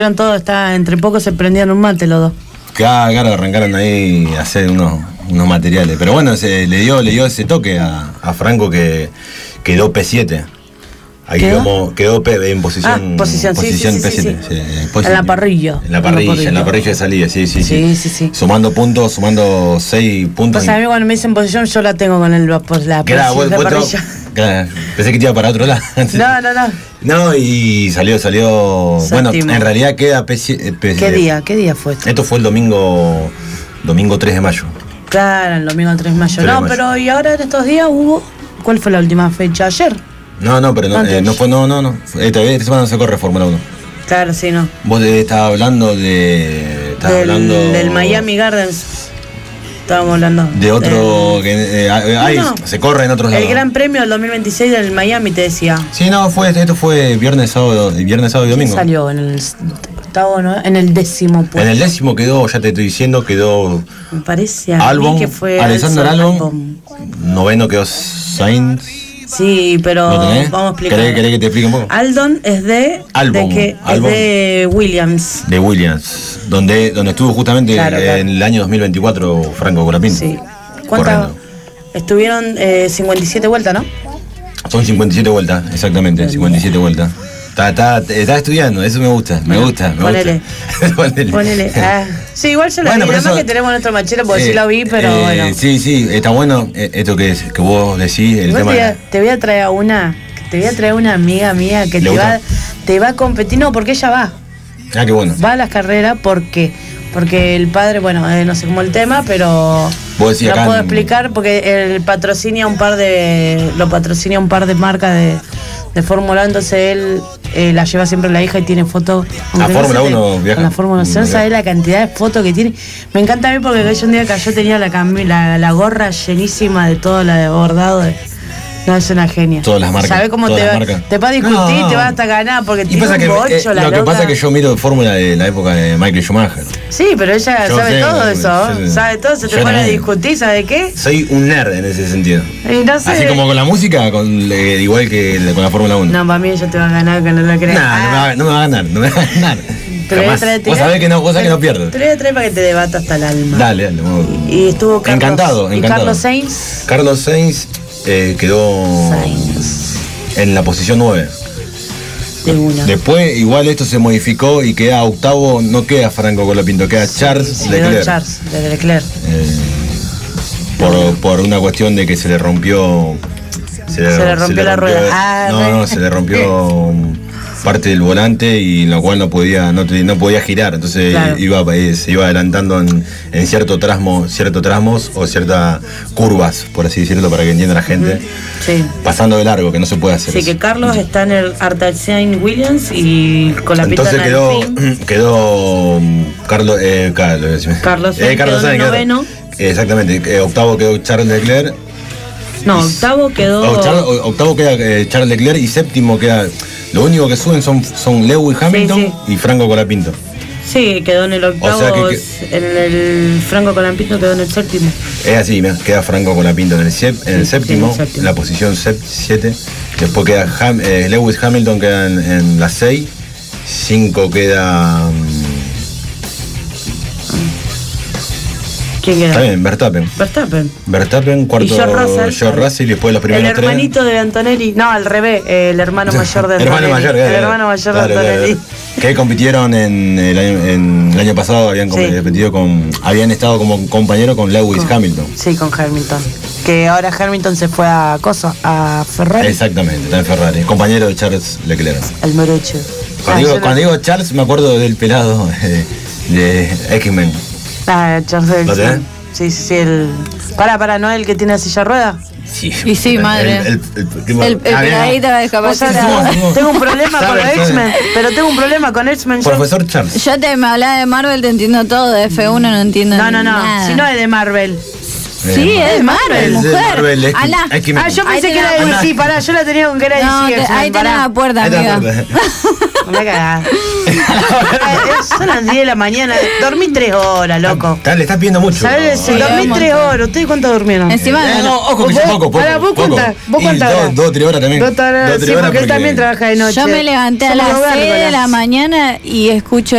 Todo está, entre poco se prendían un mate los dos. Claro, arrancaron ahí a hacer unos materiales. Pero bueno, le dio ese toque a Franco que quedó P7. Ahí quedó en posición P7. Sí. En la parrilla. En la parrilla de salida, sí. Sumando puntos, sumando 6 puntos. Pues a mí cuando me dicen posición, yo la tengo con la parrilla. Claro, pensé que te iba para otro lado. No, y salió. Séptimo. Bueno, en realidad queda P7. ¿Qué día fue esto? Esto fue el domingo 3 de mayo. Claro, el domingo 3 de mayo. Pero ¿y ahora en estos días hubo? ¿Cuál fue la última fecha? ¿Ayer? No, pero no fue. Esta semana no se corre Fórmula 1. Claro, sí, no. Vos estabas hablando del Miami Gardens. Estábamos hablando. De otro se corre en otros lados. El Gran Premio del 2026 del Miami, te decía. Sí, esto fue viernes, sábado y domingo. Salió en el octavo, ¿no? En el 10º puesto. En el 10º quedó, ya te estoy diciendo, me parece Albon, que fue Alexander Albon. Noveno quedó Sainz. Sí, pero vamos a explicar. ¿Querés que te explique un poco? Albon es de Williams. De Williams, donde estuvo justamente en el año 2024 Franco Colapinto. Sí. ¿Cuántas? Estuvieron 57 vueltas, ¿no? Son 57 vueltas, exactamente, 57 vueltas. Está estudiando, eso me gusta. Ponele. Sí, igual yo lo vi, nada más que tenemos nuestro machero, porque sí lo vi, pero bueno. Sí, está bueno esto que vos decís, el tema. Te voy a traer una amiga mía que te va a competir, no, porque ella va. Ah, qué bueno. Va a las carreras porque el padre, no sé cómo el tema, pero no puedo explicar porque él patrocina un par de marcas de Fórmula 1, entonces él la lleva siempre la hija y tiene fotos. A Fórmula 1 viaja. La Fórmula 1, ¿sabes la cantidad de fotos que tiene? Me encanta a mí porque yo un día que yo tenía la gorra llenísima de todo la de bordado de... No, es una genia. Todas las marcas. ¿Sabes cómo te va a discutir? Te va hasta ganar porque tiene un bocho la loca. Lo que pasa es que yo miro Fórmula de la época de Michael Schumacher. Sí, pero ella sabe todo eso. Sabe todo, se te pone a discutir, ¿sabe qué? Soy un nerd en ese sentido. No sé. Así como con la música, igual que con la Fórmula 1. No, para mí ella te va a ganar, que no lo crees. No me va a ganar. Vos sabés que no pierdo. Te lo voy a traer para que te debata hasta el alma. Dale. Y estuvo Carlos. Encantado. ¿Y Carlos Sainz? Carlos Sainz quedó en la posición 9. De una. Después, igual esto se modificó y queda octavo, no queda Franco Colapinto, queda Charles Leclerc. Por una cuestión de que se le rompió. Se le rompió la rueda. Se le rompió parte del volante y lo cual no podía girar, entonces se iba adelantando en ciertos tramos o ciertas curvas, por así decirlo, para que entienda la gente. Sí. Pasando de largo, que no se puede hacer. Sí, eso. Que Carlos está en el Artaxain Williams y con la pista. Entonces quedó Carlos Sainz en noveno. Exactamente, octavo quedó Charles Leclerc. No, octavo quedó. Octavo queda Charles Leclerc y séptimo queda. Lo único que suben son Lewis Hamilton y Franco Colapinto. Sí, quedó en el octavo. En el Franco Colapinto quedó en el séptimo. Es así, queda Franco Colapinto en el séptimo, en la posición 7. Después queda Lewis Hamilton queda en la 6. 5 queda. ¿Quién queda? Está bien, Verstappen, cuarto George Russell y después los primeros 3. El hermanito de Antonelli, no, al revés, el hermano mayor de Antonelli. El hermano mayor de Antonelli. Que compitieron en el año pasado, habían estado como compañero con Lewis Hamilton. Sí, con Hamilton. Que ahora Hamilton se fue a Ferrari. Exactamente, está en Ferrari. Compañero de Charles Leclerc. El morocho. Cuando digo Charles me acuerdo del pelado de X-Men. Charles. ¿Lo tenés? Sí, el... Para, ¿no? El que tiene silla rueda. Sí. Y sí, madre. El peladito va a discapacitar. Tengo un problema con X-Men, pero tengo un problema con X-Men. Profesor Charles. Yo me hablaba de Marvel, te entiendo todo, de F1 no entiendo nada. No, si no es de Marvel. Sí, es de Marvel, mujer. Yo pensé que era de DC, pará, yo la tenía con que era de DC. Ahí tenés la puerta, amiga. No me cagás. Son las 10 de la mañana. Dormí 3 horas, loco. Le estás pidiendo mucho. ¿Sabes? Sí, dormí 3 horas. ¿Ustedes cuánto durmieron? Encima ojo, que poco. Ahora, vos cuántas. ¿Vos cuántas horas? 2 o 3 horas también. 2 horas, sí, porque él también trabaja de noche. Yo me levanté a las 6 de la mañana y escucho